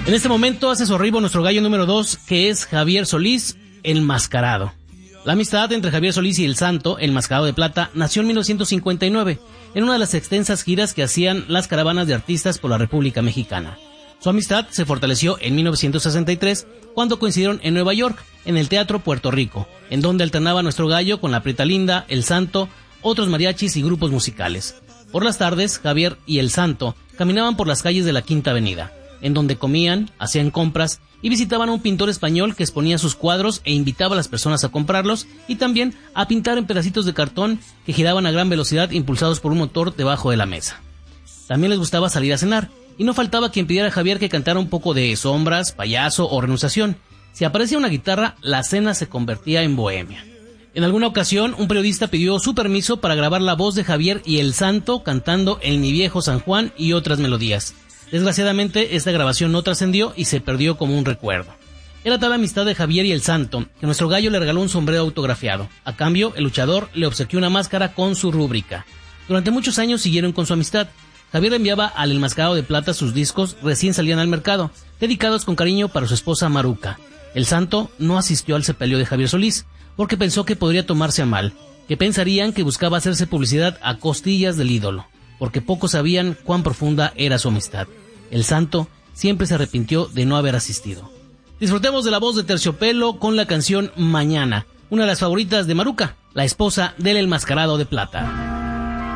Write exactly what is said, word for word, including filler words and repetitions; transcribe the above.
En este momento hace su arribo nuestro gallo número dos, que es Javier Solís, el Mascarado. La amistad entre Javier Solís y el Santo, el Mascarado de Plata, nació en mil novecientos cincuenta y nueve, en una de las extensas giras que hacían las caravanas de artistas por la República Mexicana. Su amistad se fortaleció en mil novecientos sesenta y tres, cuando coincidieron en Nueva York, en el Teatro Puerto Rico, en donde alternaba nuestro gallo con la Prieta Linda, el Santo, otros mariachis y grupos musicales. Por las tardes, Javier y el Santo caminaban por las calles de la Quinta Avenida, en donde comían, hacían compras y visitaban a un pintor español que exponía sus cuadros e invitaba a las personas a comprarlos y también a pintar en pedacitos de cartón que giraban a gran velocidad impulsados por un motor debajo de la mesa. También les gustaba salir a cenar, y no faltaba quien pidiera a Javier que cantara un poco de Sombras, Payaso o Renunciación. Si aparecía una guitarra, la cena se convertía en bohemia. En alguna ocasión, un periodista pidió su permiso para grabar la voz de Javier y el Santo cantando El Mi Viejo San Juan y otras melodías. Desgraciadamente, esta grabación no trascendió y se perdió como un recuerdo. Era tal la amistad de Javier y el Santo que nuestro gallo le regaló un sombrero autografiado. A cambio, el luchador le obsequió una máscara con su rúbrica. Durante muchos años siguieron con su amistad. Javier enviaba al El Mascarado de Plata sus discos recién salían al mercado, dedicados con cariño para su esposa Maruca. El Santo no asistió al sepelio de Javier Solís, porque pensó que podría tomarse a mal, que pensarían que buscaba hacerse publicidad a costillas del ídolo, porque pocos sabían cuán profunda era su amistad. El Santo siempre se arrepintió de no haber asistido. Disfrutemos de la voz de Terciopelo con la canción Mañana, una de las favoritas de Maruca, la esposa del El Mascarado de Plata.